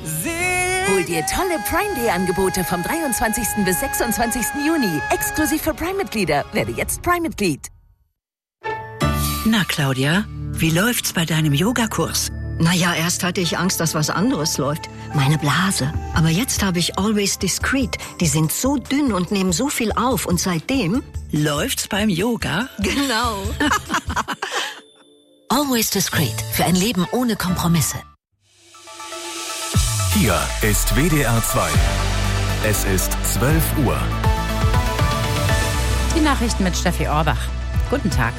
Hol dir tolle Prime Day Angebote vom 23. bis 26. Juni. Exklusiv für Prime-Mitglieder. Werde jetzt Prime-Mitglied. Na, Claudia, wie läuft's bei deinem Yogakurs? Naja, erst hatte ich Angst, dass was anderes läuft. Meine Blase. Aber jetzt habe ich Always Discreet. Die sind so dünn und nehmen so viel auf. Und seitdem... Läuft's beim Yoga? Genau. Always Discreet. Für ein Leben ohne Kompromisse. Hier ist WDR 2. Es ist 12 Uhr. Die Nachrichten mit Steffi Orbach. Guten Tag.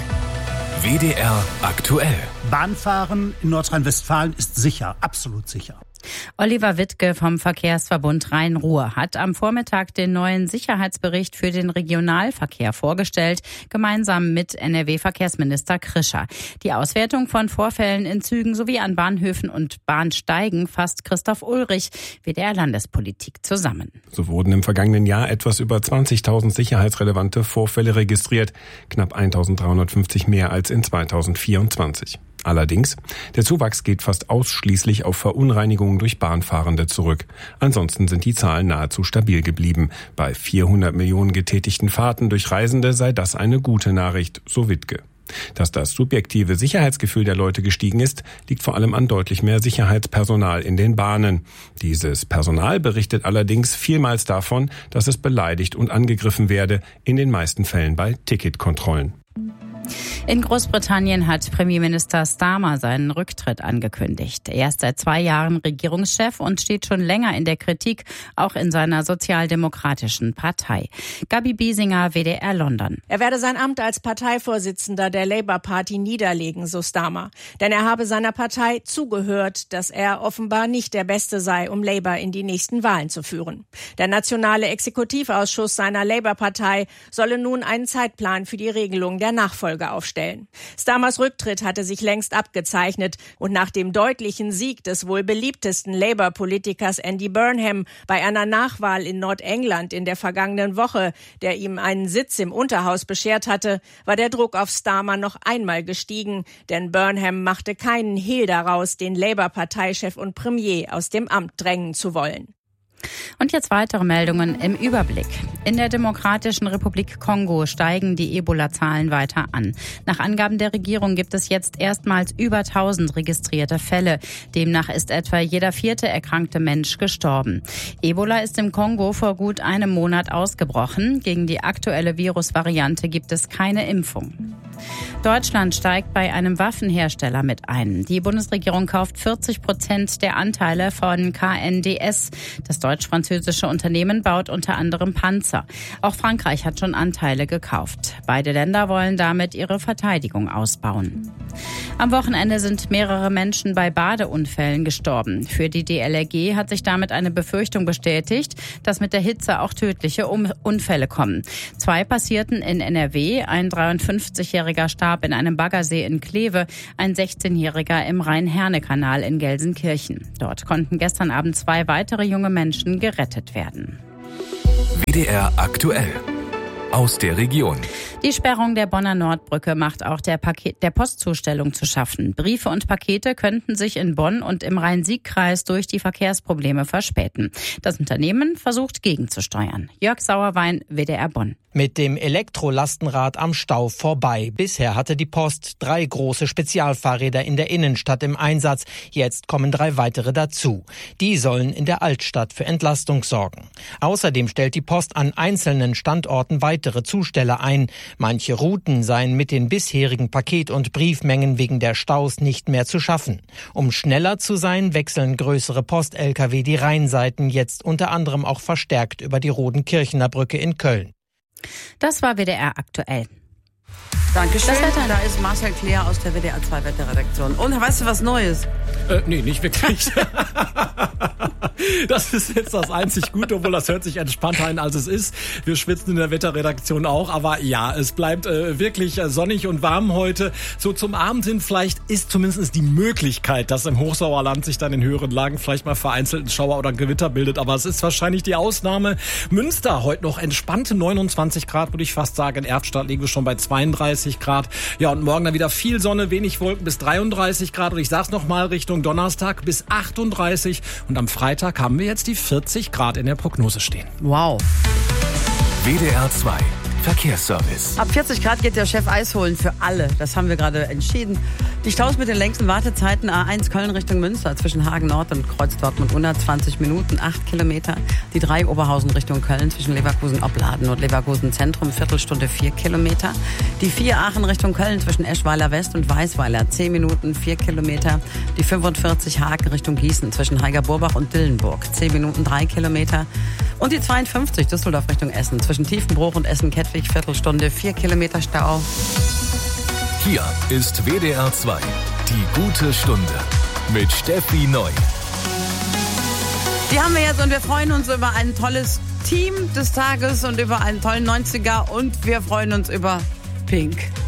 WDR aktuell. Bahnfahren in Nordrhein-Westfalen ist sicher, absolut sicher. Oliver Wittke vom Verkehrsverbund Rhein-Ruhr hat am Vormittag den neuen Sicherheitsbericht für den Regionalverkehr vorgestellt, gemeinsam mit NRW-Verkehrsminister Krischer. Die Auswertung von Vorfällen in Zügen sowie an Bahnhöfen und Bahnsteigen fasst Christoph Ulrich, WDR-Landespolitik, zusammen. So wurden im vergangenen Jahr etwas über 20.000 sicherheitsrelevante Vorfälle registriert, knapp 1.350 mehr als in 2024. Allerdings, der Zuwachs geht fast ausschließlich auf Verunreinigungen durch Bahnfahrende zurück. Ansonsten sind die Zahlen nahezu stabil geblieben. Bei 400 Millionen getätigten Fahrten durch Reisende sei das eine gute Nachricht, so Wittke. Dass das subjektive Sicherheitsgefühl der Leute gestiegen ist, liegt vor allem an deutlich mehr Sicherheitspersonal in den Bahnen. Dieses Personal berichtet allerdings vielmals davon, dass es beleidigt und angegriffen werde, in den meisten Fällen bei Ticketkontrollen. In Großbritannien hat Premierminister Starmer seinen Rücktritt angekündigt. Er ist seit 2 Jahren Regierungschef und steht schon länger in der Kritik, auch in seiner sozialdemokratischen Partei. Gabi Biesinger, WDR London. Er werde sein Amt als Parteivorsitzender der Labour Party niederlegen, so Starmer. Denn er habe seiner Partei zugehört, dass er offenbar nicht der Beste sei, um Labour in die nächsten Wahlen zu führen. Der nationale Exekutivausschuss seiner Labour-Partei solle nun einen Zeitplan für die Regelung der Nachfolge aufstellen. Starmers Rücktritt hatte sich längst abgezeichnet und nach dem deutlichen Sieg des wohl beliebtesten Labour-Politikers Andy Burnham bei einer Nachwahl in Nordengland in der vergangenen Woche, der ihm einen Sitz im Unterhaus beschert hatte, war der Druck auf Starmer noch einmal gestiegen, denn Burnham machte keinen Hehl daraus, den Labour-Parteichef und Premier aus dem Amt drängen zu wollen. Und jetzt weitere Meldungen im Überblick. In der Demokratischen Republik Kongo steigen die Ebola-Zahlen weiter an. Nach Angaben der Regierung gibt es jetzt erstmals über 1000 registrierte Fälle. Demnach ist etwa jeder 4. erkrankte Mensch gestorben. Ebola ist im Kongo vor gut einem Monat ausgebrochen. Gegen die aktuelle Virusvariante gibt es keine Impfung. Deutschland steigt bei einem Waffenhersteller mit ein. Die Bundesregierung kauft 40% der Anteile von KNDS. Das deutsch-französische Unternehmen baut unter anderem Panzer. Auch Frankreich hat schon Anteile gekauft. Beide Länder wollen damit ihre Verteidigung ausbauen. Am Wochenende sind mehrere Menschen bei Badeunfällen gestorben. Für die DLRG hat sich damit eine Befürchtung bestätigt, dass mit der Hitze auch tödliche Unfälle kommen. 2 passierten in NRW, ein 53-Jähriger starb in einem Baggersee in Kleve, ein 16-Jähriger im Rhein-Herne-Kanal in Gelsenkirchen. Dort konnten gestern Abend 2 weitere junge Menschen gerettet werden. WDR aktuell. Aus der Region. Die Sperrung der Bonner Nordbrücke macht auch der Postzustellung zu schaffen. Briefe und Pakete könnten sich in Bonn und im Rhein-Sieg-Kreis durch die Verkehrsprobleme verspäten. Das Unternehmen versucht gegenzusteuern. Jörg Sauerwein, WDR Bonn. Mit dem Elektrolastenrad am Stau vorbei. Bisher hatte die Post 3 große Spezialfahrräder in der Innenstadt im Einsatz. Jetzt kommen 3 weitere dazu. Die sollen in der Altstadt für Entlastung sorgen. Außerdem stellt die Post an einzelnen Standorten weitere Zusteller ein. Manche Routen seien mit den bisherigen Paket- und Briefmengen wegen der Staus nicht mehr zu schaffen. Um schneller zu sein, wechseln größere Post-Lkw die Rheinseiten jetzt unter anderem auch verstärkt über die Rodenkirchener Brücke in Köln. Das war WDR aktuell. Dankeschön. Da ist Marcel Claire aus der WDR 2 Wetterredaktion. Und weißt du was Neues? Nee, nicht wirklich. Das ist jetzt das einzig Gute, obwohl das hört sich entspannter an, als es ist. Wir schwitzen in der Wetterredaktion auch, aber ja, es bleibt wirklich sonnig und warm heute. So zum Abend hin vielleicht ist zumindest die Möglichkeit, dass im Hochsauerland sich dann in höheren Lagen vielleicht mal vereinzelt ein Schauer oder ein Gewitter bildet, aber es ist wahrscheinlich die Ausnahme. Münster heute noch entspannte 29 Grad, würde ich fast sagen. In Erftstadt liegen wir schon bei 32 Grad. Ja, und morgen dann wieder viel Sonne, wenig Wolken bis 33 Grad. Und ich sag's nochmal, Richtung Donnerstag bis 38. Und am Freitag haben wir jetzt die 40 Grad in der Prognose stehen. Wow. WDR 2 Verkehrsservice. Ab 40 Grad geht der Chef Eis holen für alle. Das haben wir gerade entschieden. Die Staus mit den längsten Wartezeiten A1 Köln Richtung Münster zwischen Hagen Nord und Kreuz Dortmund 120 Minuten, 8 Kilometer. Die 3 Oberhausen Richtung Köln zwischen Leverkusen-Opladen und Leverkusen Zentrum, Viertelstunde 4 Kilometer. Die 4 Aachen Richtung Köln zwischen Eschweiler West und Weißweiler, 10 Minuten, 4 Kilometer. Die 45 Hagen Richtung Gießen zwischen Heiger-Burbach und Dillenburg, 10 Minuten, 3 Kilometer. Und die 52 Düsseldorf Richtung Essen zwischen Tiefenbruch und Essen-Kettwig, Viertelstunde, 4 Kilometer Stau. Hier ist WDR 2, die gute Stunde mit Steffi Neu. Die haben wir jetzt und wir freuen uns über ein tolles Team des Tages und über einen tollen 90er und wir freuen uns über Pink.